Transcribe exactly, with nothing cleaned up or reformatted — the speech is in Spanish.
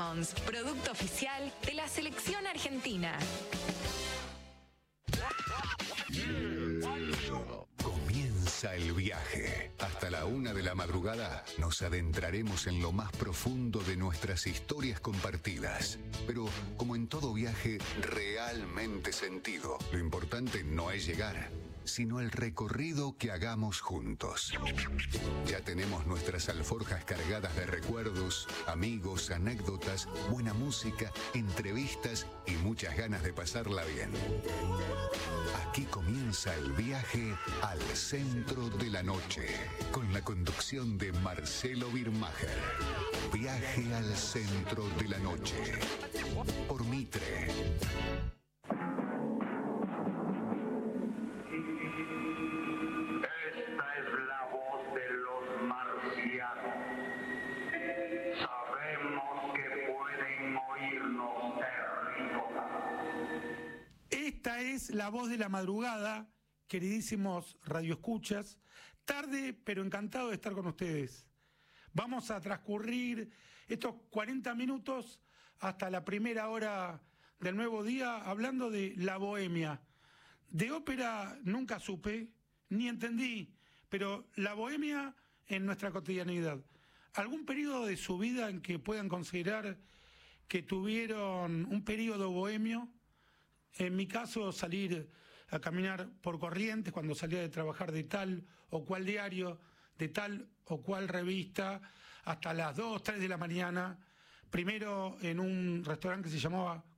Lemons, producto oficial de la selección argentina. Comienza el viaje. Hasta la una de la madrugada nos adentraremos en lo más profundo de nuestras historias compartidas. Pero, como en todo viaje realmente sentido, lo importante no es llegar, sino el recorrido que hagamos juntos. Ya tenemos nuestras alforjas cargadas de recuerdos, amigos, anécdotas, buena música, entrevistas y muchas ganas de pasarla bien. Aquí comienza el viaje al centro de la noche, con la conducción de Marcelo Birmacher. Viaje al centro de la noche, por Mitre. Esta es la voz de los marcianos. Sabemos que pueden oírnos terrícolas. Esta es la voz de la madrugada, queridísimos radioescuchas. Tarde, pero encantado de estar con ustedes. Vamos a transcurrir estos cuarenta minutos hasta la primera hora del nuevo día hablando de la bohemia. De ópera nunca supe, ni entendí, pero la bohemia en nuestra cotidianidad. ¿Algún periodo de su vida en que puedan considerar que tuvieron un periodo bohemio? En mi caso, salir a caminar por Corrientes cuando salía de trabajar de tal o cual diario, de tal o cual revista, hasta las dos, tres de la mañana, primero en un restaurante que se llamaba